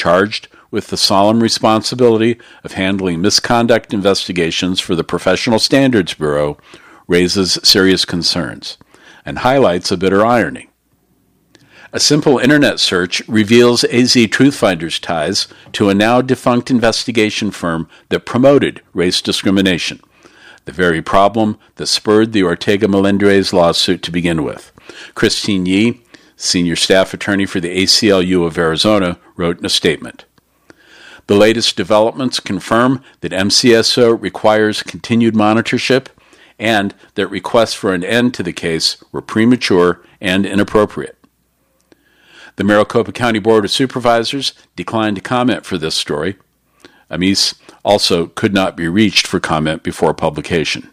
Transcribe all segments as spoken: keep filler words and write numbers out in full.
charged with the solemn responsibility of handling misconduct investigations for the Professional Standards Bureau, raises serious concerns and highlights a bitter irony. A simple internet search reveals A Z Truthfinder's ties to a now defunct investigation firm that promoted race discrimination, the very problem that spurred the Ortega-Melendrez lawsuit to begin with. Christine Yee, senior staff attorney for the A C L U of Arizona, wrote in a statement, "The latest developments confirm that M C S O requires continued monitorship and that requests for an end to the case were premature and inappropriate." The Maricopa County Board of Supervisors declined to comment for this story. Amis also could not be reached for comment before publication.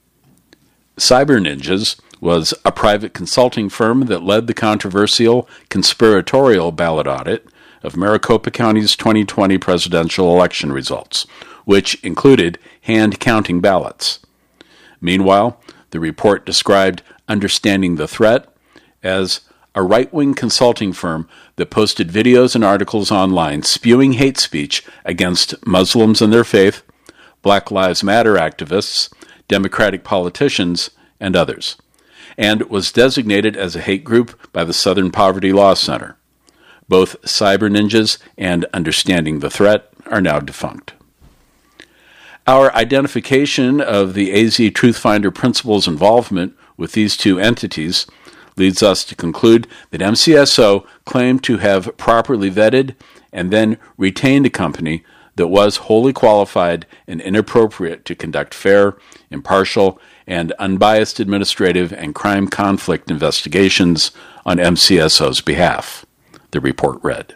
Cyber Ninjas was a private consulting firm that led the controversial conspiratorial ballot audit of Maricopa County's twenty twenty presidential election results, which included hand-counting ballots. Meanwhile, the report described Understanding the Threat as a right-wing consulting firm that posted videos and articles online spewing hate speech against Muslims and their faith, Black Lives Matter activists, Democratic politicians, and others, and was designated as a hate group by the Southern Poverty Law Center. Both Cyber Ninjas and Understanding the Threat are now defunct. Our identification of the A Z Truthfinder principal's involvement with these two entities leads us to conclude that M C S O claimed to have properly vetted and then retained a company that was wholly qualified and inappropriate to conduct fair, impartial, and unbiased administrative and crime conflict investigations on M C S O's behalf, the report read.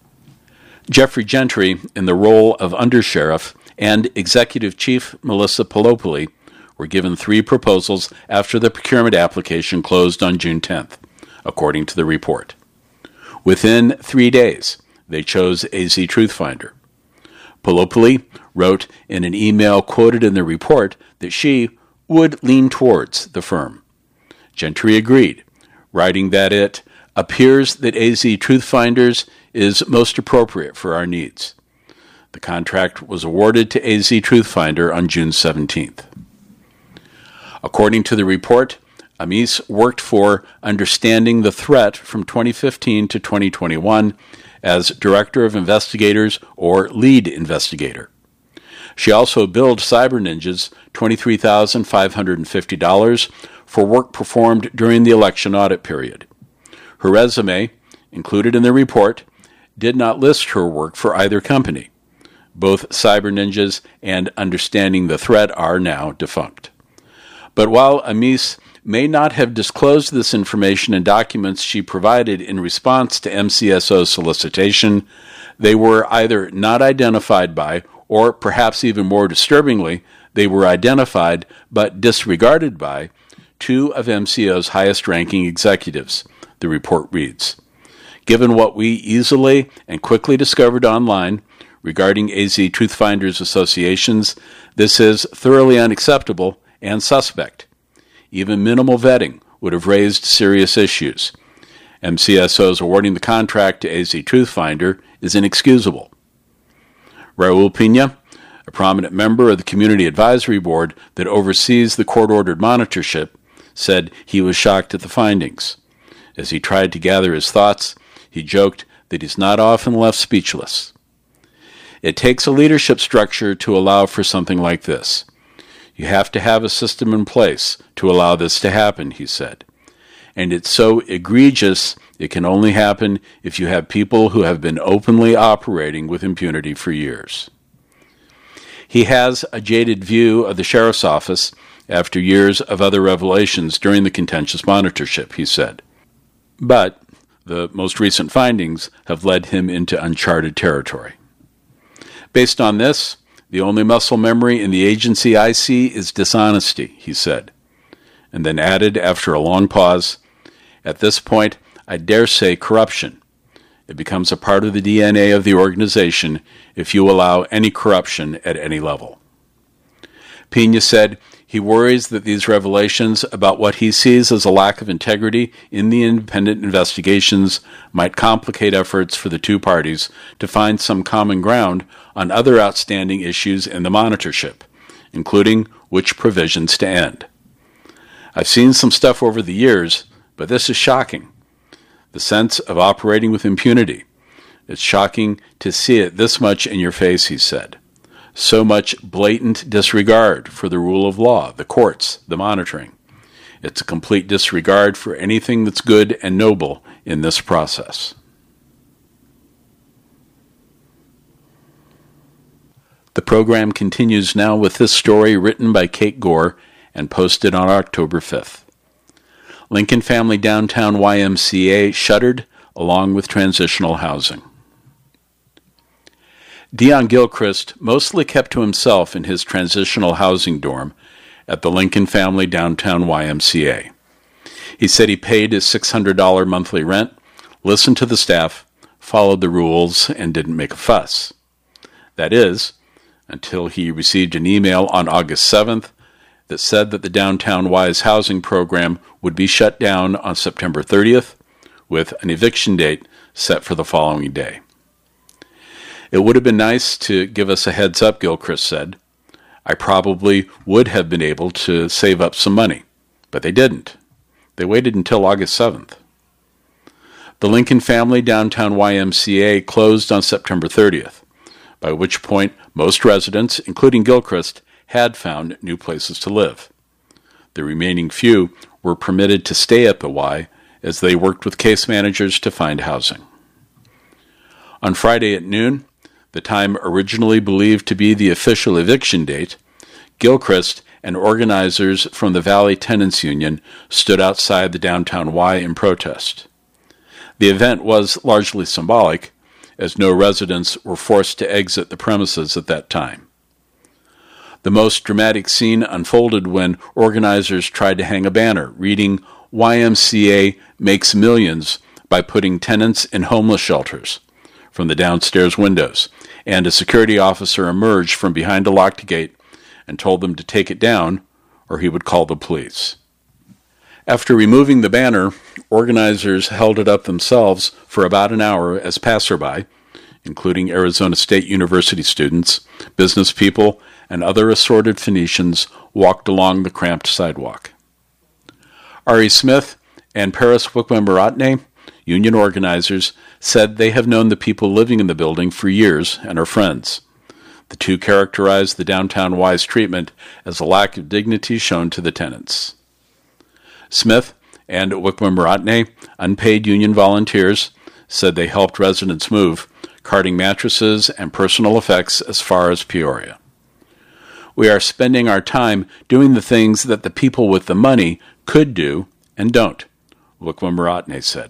Jeffrey Gentry, in the role of Undersheriff, and Executive Chief Melissa Polopoli were given three proposals after the procurement application closed on June tenth, according to the report. Within three days, they chose A Z Truthfinder. Polopoli wrote in an email quoted in the report that she would lean towards the firm. Gentry agreed, writing that it appears that A Z Truthfinders is most appropriate for our needs. The contract was awarded to A Z Truthfinder on June seventeenth. According to the report, Amis worked for Understanding the Threat from twenty fifteen to twenty twenty-one as Director of Investigators or Lead Investigator. She also billed Cyber Ninjas twenty-three thousand five hundred fifty dollars for work performed during the election audit period. Her resume, included in the report, did not list her work for either company. Both Cyber Ninjas and Understanding the Threat are now defunct. But while Amis may not have disclosed this information in documents she provided in response to M C S O's solicitation, they were either not identified by, or perhaps even more disturbingly, they were identified but disregarded by two of M C O's highest-ranking executives, the report reads. Given what we easily and quickly discovered online regarding A Z Truthfinders associations, this is thoroughly unacceptable and suspect. Even minimal vetting would have raised serious issues. M C S O's awarding the contract to A Z Truthfinder is inexcusable. Raul Pena, a prominent member of the Community Advisory Board that oversees the court-ordered monitorship, said he was shocked at the findings. As he tried to gather his thoughts, he joked that he's not often left speechless. It takes a leadership structure to allow for something like this. You have to have a system in place to allow this to happen, he said. And it's so egregious it can only happen if you have people who have been openly operating with impunity for years. He has a jaded view of the sheriff's office after years of other revelations during the contentious monitorship, he said. But the most recent findings have led him into uncharted territory. Based on this, the only muscle memory in the agency I see is dishonesty, he said, and then added after a long pause, at this point, I dare say corruption. It becomes a part of the D N A of the organization if you allow any corruption at any level. Pena said He worries that these revelations about what he sees as a lack of integrity in the independent investigations might complicate efforts for the two parties to find some common ground on other outstanding issues in the monitorship, including which provisions to end. I've seen some stuff over the years, but this is shocking. The sense of operating with impunity. It's shocking to see it this much in your face, he said. So much blatant disregard for the rule of law, the courts, the monitoring. It's a complete disregard for anything that's good and noble in this process. The program continues now with this story written by Kate Gore and posted on October fifth. Lincoln Family Downtown Y M C A shuttered along with transitional housing. Dion Gilchrist mostly kept to himself in his transitional housing dorm at the Lincoln Family Downtown Y M C A. He said he paid his six hundred dollars monthly rent, listened to the staff, followed the rules, and didn't make a fuss. That is, until he received an email on August seventh that said that the Downtown Y's housing program would be shut down on September thirtieth, with an eviction date set for the following day. It would have been nice to give us a heads up, Gilchrist said. I probably would have been able to save up some money, but they didn't. They waited until August seventh. The Lincoln Family Downtown Y M C A closed on September thirtieth, by which point most residents, including Gilchrist, had found new places to live. The remaining few were permitted to stay at the Y as they worked with case managers to find housing. On Friday at noon, the time originally believed to be the official eviction date, Gilchrist and organizers from the Valley Tenants Union stood outside the Downtown Y in protest. The event was largely symbolic, as no residents were forced to exit the premises at that time. The most dramatic scene unfolded when organizers tried to hang a banner reading, Y M C A makes millions by putting tenants in homeless shelters, from the downstairs windows, and a security officer emerged from behind a locked gate and told them to take it down or he would call the police. After removing the banner, organizers held it up themselves for about an hour as passerby, including Arizona State University students, business people, and other assorted Phoenicians, walked along the cramped sidewalk. Ari Smith and Paris Wickwembaratne, union organizers, said they have known the people living in the building for years and are friends. The two characterized the Downtown Y's treatment as a lack of dignity shown to the tenants. Smith and Wickwembaratne, unpaid union volunteers, said they helped residents move, carting mattresses and personal effects as far as Peoria. We are spending our time doing the things that the people with the money could do and don't, Wickwembaratne said.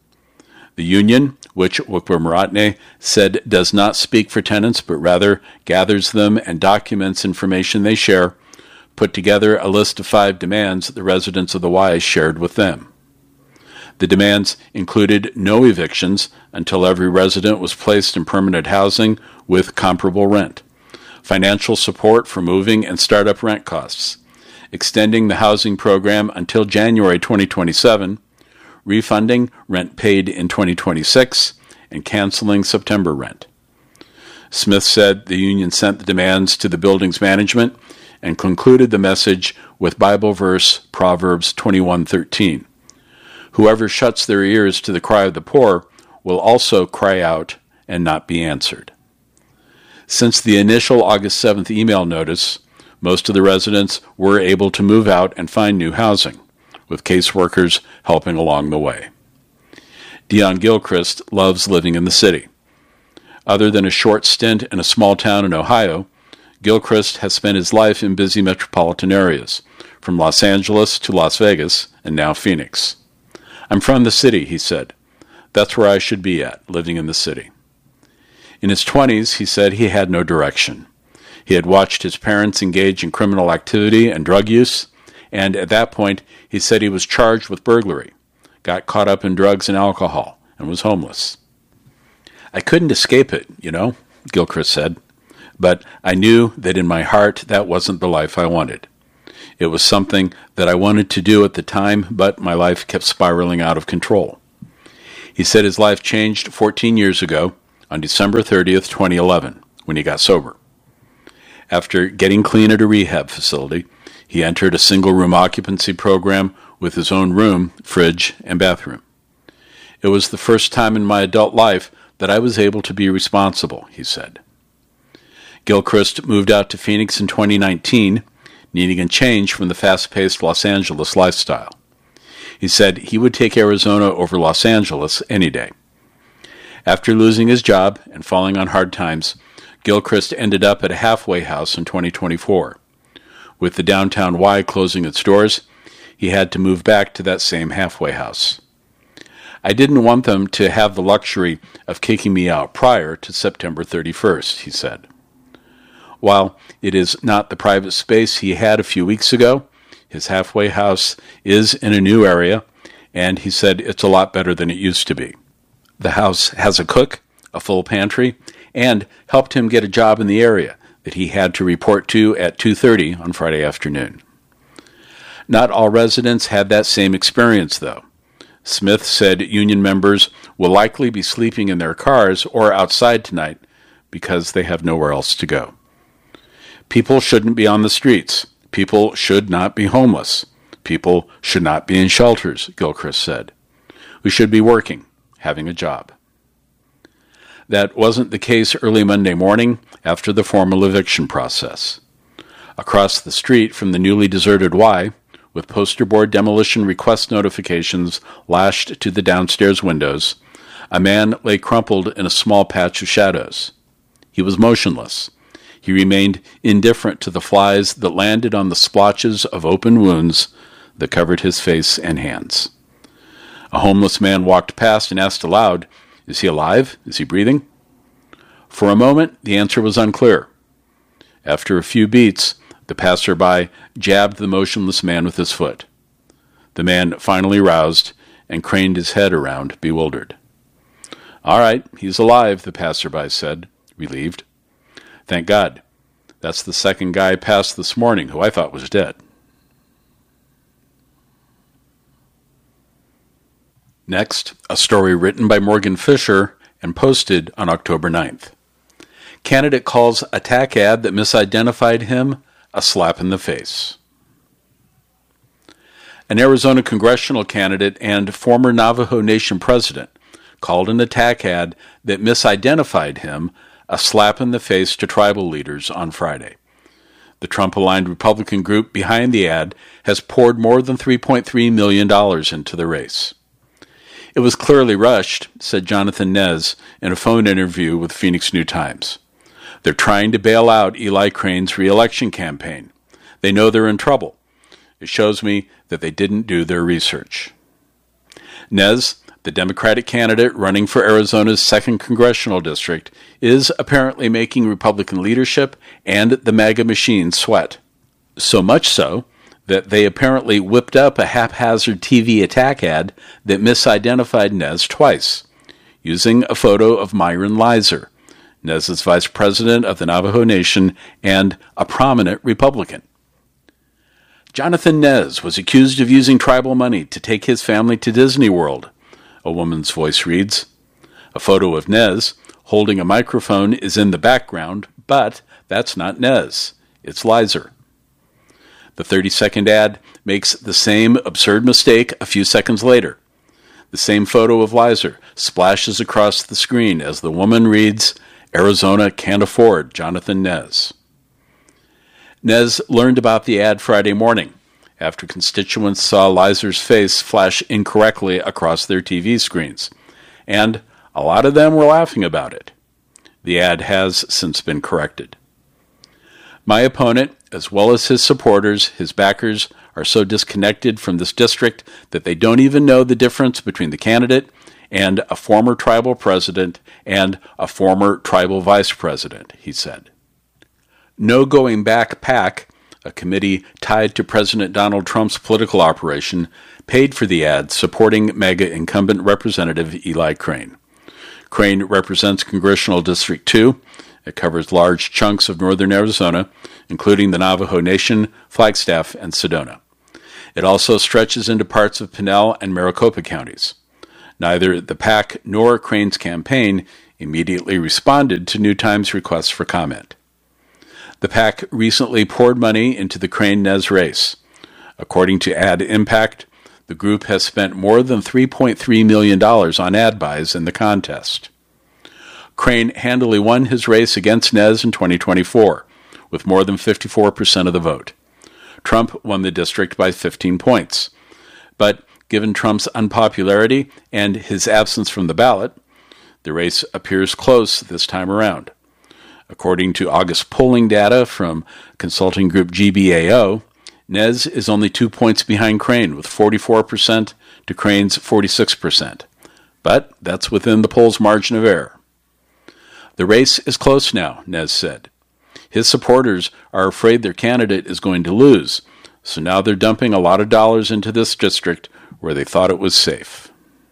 The union, which Wickwembaratne said does not speak for tenants but rather gathers them and documents information they share, put together a list of five demands the residents of the Y shared with them. The demands included no evictions until every resident was placed in permanent housing with comparable rent, financial support for moving and startup rent costs, extending the housing program until January twenty twenty-seven, refunding rent paid in twenty twenty-six, and canceling September rent. Smith said the union sent the demands to the building's management and concluded the message with Bible verse Proverbs twenty-one thirteen. Whoever shuts their ears to the cry of the poor will also cry out and not be answered. Since the initial August seventh email notice, most of the residents were able to move out and find new housing, with caseworkers helping along the way. Dion Gilchrist loves living in the city. Other than a short stint in a small town in Ohio, Gilchrist has spent his life in busy metropolitan areas, from Los Angeles to Las Vegas and now Phoenix. I'm from the city, he said. That's where I should be at, living in the city. In his twenties, he said he had no direction. He had watched his parents engage in criminal activity and drug use, and at that point, he said he was charged with burglary, got caught up in drugs and alcohol, and was homeless. I couldn't escape it, you know, Gilchrist said, but I knew that in my heart that wasn't the life I wanted. It was something that I wanted to do at the time, but my life kept spiraling out of control. He said his life changed fourteen years ago on December thirtieth, twenty eleven, when he got sober. After getting clean at a rehab facility, he entered a single-room occupancy program with his own room, fridge, and bathroom. It was the first time in my adult life that I was able to be responsible, he said. Gilchrist moved out to Phoenix in twenty nineteen, needing a change from the fast-paced Los Angeles lifestyle. He said he would take Arizona over Los Angeles any day. After losing his job and falling on hard times, Gilchrist ended up at a halfway house in twenty twenty-four. With the Downtown Y closing its doors, he had to move back to that same halfway house. I didn't want them to have the luxury of kicking me out prior to September thirty-first, he said. While it is not the private space he had a few weeks ago, his halfway house is in a new area, and he said it's a lot better than it used to be. The house has a cook, a full pantry, and helped him get a job in the area that he had to report to at two thirty on Friday afternoon. Not all residents had that same experience, though. Smith said union members will likely be sleeping in their cars or outside tonight because they have nowhere else to go. People shouldn't be on the streets. People should not be homeless. People should not be in shelters, Gilchrist said. We should be working, having a job. That wasn't the case early Monday morning after the formal eviction process. Across the street from the newly deserted Y, with poster board demolition request notifications lashed to the downstairs windows, a man lay crumpled in a small patch of shadows. He was motionless. He remained indifferent to the flies that landed on the splotches of open wounds that covered his face and hands. A homeless man walked past and asked aloud, "Is he alive? Is he breathing?" For a moment, the answer was unclear. After a few beats, the passerby jabbed the motionless man with his foot. The man finally roused and craned his head around, bewildered. "All right, he's alive," the passerby said, relieved. "Thank God. That's the second guy passed this morning who I thought was dead." Next, a story written by Morgan Fisher and posted on October ninth. Candidate calls attack ad that misidentified him a slap in the face. An Arizona congressional candidate and former Navajo Nation president called an attack ad that misidentified him a slap in the face to tribal leaders on Friday. The Trump-aligned Republican group behind the ad has poured more than three point three million dollars into the race. It was clearly rushed, said Jonathan Nez in a phone interview with Phoenix New Times. They're trying to bail out Eli Crane's re-election campaign. They know they're in trouble. It shows me that they didn't do their research. Nez, the Democratic candidate running for Arizona's second congressional district, is apparently making Republican leadership and the MAGA machine sweat. So much so that they apparently whipped up a haphazard T V attack ad that misidentified Nez twice, using a photo of Myron Leiser, Nez's vice president of the Navajo Nation and a prominent Republican. Jonathan Nez was accused of using tribal money to take his family to Disney World, a woman's voice reads. A photo of Nez holding a microphone is in the background, but that's not Nez. It's Leiser. The thirty-second ad makes the same absurd mistake a few seconds later. The same photo of Leiser splashes across the screen as the woman reads, "Arizona can't afford Jonathan Nez." Nez learned about the ad Friday morning, after constituents saw Leiser's face flash incorrectly across their T V screens, and a lot of them were laughing about it. The ad has since been corrected. My opponent, as well as his supporters, his backers, are so disconnected from this district that they don't even know the difference between the candidate and a former tribal president and a former tribal vice president, he said. No Going Back PAC, a committee tied to President Donald Trump's political operation, paid for the ad supporting MAGA incumbent Representative Eli Crane. Crane represents Congressional District two, It covers large chunks of northern Arizona, including the Navajo Nation, Flagstaff, and Sedona. It also stretches into parts of Pinal and Maricopa counties. Neither the PAC nor Crane's campaign immediately responded to New Times' requests for comment. The PAC recently poured money into the Crane-Nez race. According to Ad Impact, the group has spent more than three point three million dollars on ad buys in the contest. Crane handily won his race against Nez in twenty twenty-four, with more than fifty-four percent of the vote. Trump won the district by fifteen points. But given Trump's unpopularity and his absence from the ballot, the race appears close this time around. According to August polling data from consulting group G B A O, Nez is only two points behind Crane, with forty-four percent to Crane's forty-six percent. But that's within the poll's margin of error. The race is close now, Nez said. His supporters are afraid their candidate is going to lose, so now they're dumping a lot of dollars into this district where they thought it was safe.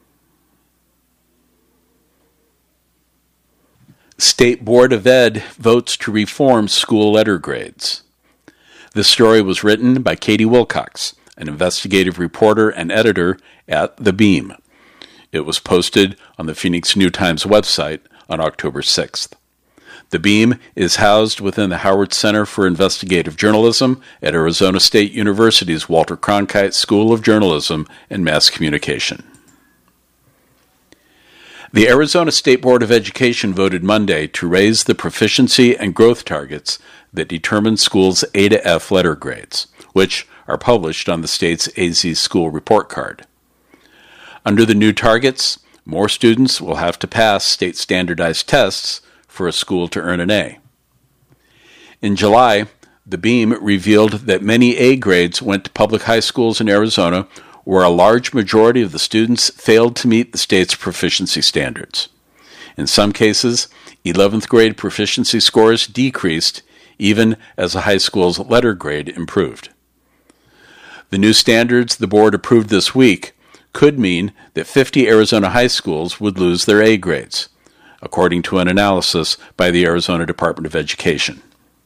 State Board of Ed votes to reform school letter grades. This story was written by Katie Wilcox, an investigative reporter and editor at The Beam. It was posted on the Phoenix New Times website on October sixth. The Beam is housed within the Howard Center for Investigative Journalism at Arizona State University's Walter Cronkite School of Journalism and Mass Communication. The Arizona State Board of Education voted Monday to raise the proficiency and growth targets that determine schools' A to F letter grades, which are published on the state's A Z School Report Card. Under the new targets, more students will have to pass state standardized tests for a school to earn an A. In July, the Beam revealed that many A grades went to public high schools in Arizona where a large majority of the students failed to meet the state's proficiency standards. In some cases, eleventh grade proficiency scores decreased even as a high school's letter grade improved. The new standards the board approved this week could mean that fifty Arizona high schools would lose their A grades, according to an analysis by the Arizona Department of Education.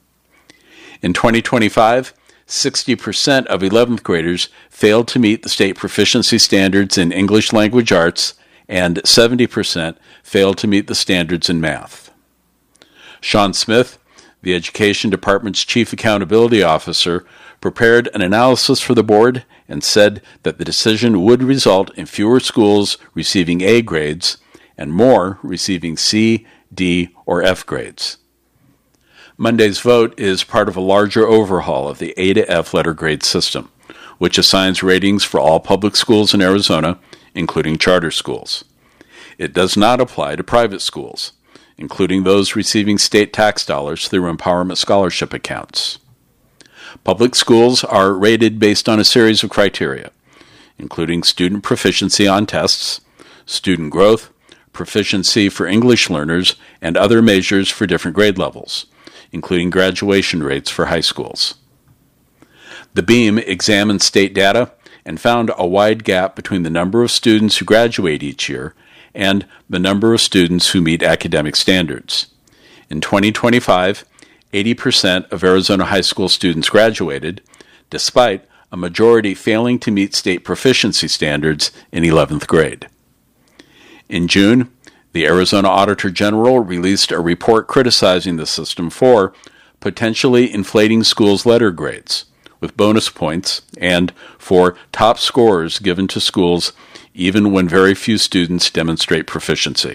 In twenty twenty-five, sixty percent of eleventh graders failed to meet the state proficiency standards in English language arts, and seventy percent failed to meet the standards in math. Sean Smith, the Education Department's Chief Accountability Officer, prepared an analysis for the board and said that the decision would result in fewer schools receiving A grades and more receiving C, D, or F grades. Monday's vote is part of a larger overhaul of the A to F letter grade system, which assigns ratings for all public schools in Arizona, including charter schools. It does not apply to private schools, including those receiving state tax dollars through empowerment scholarship accounts. Public schools are rated based on a series of criteria, including student proficiency on tests, student growth, proficiency for English learners, and other measures for different grade levels, including graduation rates for high schools. The Beam examined state data and found a wide gap between the number of students who graduate each year and the number of students who meet academic standards. In twenty twenty-five, eighty percent of Arizona high school students graduated, despite a majority failing to meet state proficiency standards in eleventh grade. In June, the Arizona Auditor General released a report criticizing the system for potentially inflating schools' letter grades with bonus points and for top scores given to schools even when very few students demonstrate proficiency.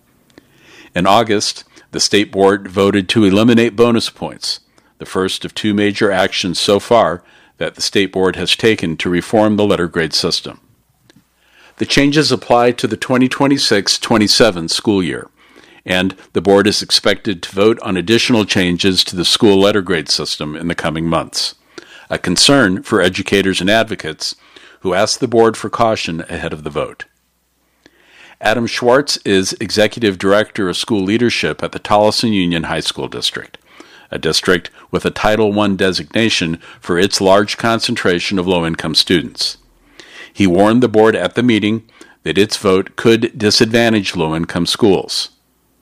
In August, the state board voted to eliminate bonus points, the first of two major actions so far that the state board has taken to reform the letter grade system. The changes apply to the twenty twenty-six twenty-seven school year, and the board is expected to vote on additional changes to the school letter grade system in the coming months, a concern for educators and advocates who asked the board for caution ahead of the vote. Adam Schwartz is Executive Director of School Leadership at the Tolleson Union High School District, a district with a Title one designation for its large concentration of low-income students. He warned the board at the meeting that its vote could disadvantage low-income schools.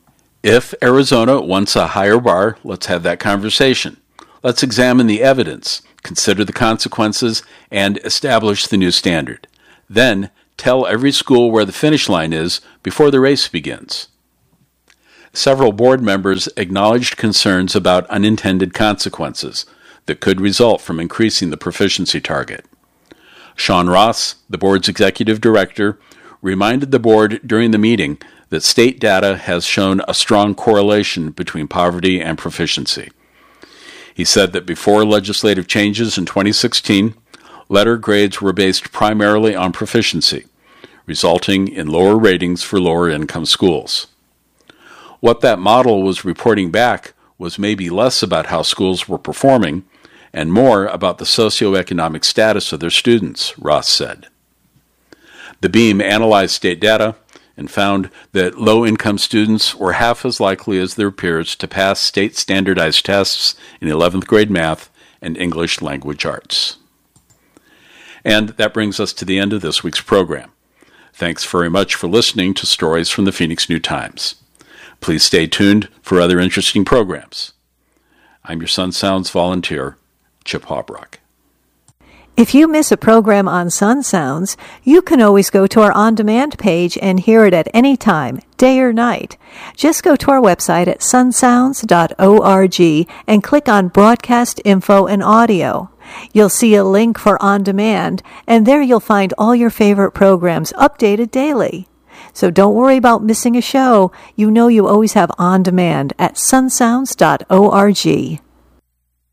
If Arizona wants a higher bar, let's have that conversation. Let's examine the evidence, consider the consequences, and establish the new standard. Then, tell every school where the finish line is before the race begins. Several board members acknowledged concerns about unintended consequences that could result from increasing the proficiency target. Sean Ross, the board's executive director, reminded the board during the meeting that state data has shown a strong correlation between poverty and proficiency. He said that before legislative changes in twenty sixteen, letter grades were based primarily on proficiency, resulting in lower ratings for lower-income schools. What that model was reporting back was maybe less about how schools were performing and more about the socioeconomic status of their students, Ross said. The Beam analyzed state data and found that low-income students were half as likely as their peers to pass state standardized tests in eleventh grade math and English language arts. And that brings us to the end of this week's program. Thanks very much for listening to Stories from the Phoenix New Times. Please stay tuned for other interesting programs. I'm your Sun Sounds volunteer, Chip Hobrock. If you miss a program on Sun Sounds, you can always go to our on-demand page and hear it at any time, day or night. Just go to our website at sun sounds dot org and click on Broadcast Info and Audio. You'll see a link for on-demand, and there you'll find all your favorite programs updated daily. So don't worry about missing a show. You know you always have on-demand at sun sounds dot org.